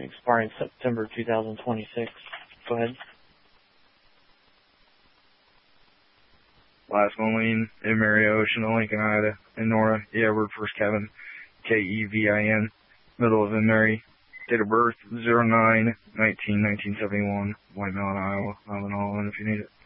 expiring September 2026. Go ahead. Last one, Lean, in Mary Ocean, Lincoln, Ida, and Nora, Edward, first Kevin, Kevin, middle of in Mary, date of birth 09/19/1971, White Mountain, Iowa. I'll have it all in if you need it.